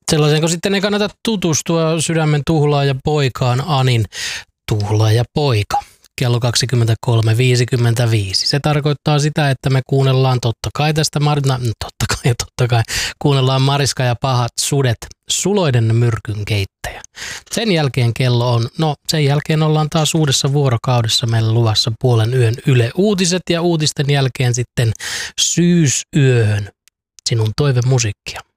Sellaisen, kun sitten ei kannata tutustua sydämen tuhlaaja poikaan Anin tuhlaaja poika. Kello 23.55. Se tarkoittaa sitä, että me kuunnellaan totta kai kuunnellaan Mariska ja pahat sudet, Suloiden myrkyn keittäjä. Sen jälkeen sen jälkeen ollaan taas uudessa vuorokaudessa meillä luvassa puolen yön Yle Uutiset ja uutisten jälkeen sitten syysyöhön sinun toivemusiikkia.